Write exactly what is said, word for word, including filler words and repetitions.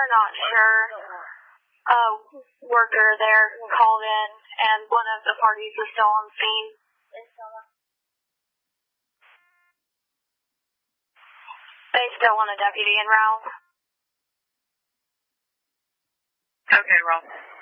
They're not sure. A worker there called in, and one of the parties was still on scene. They still want a deputy in route. Okay, Ralph.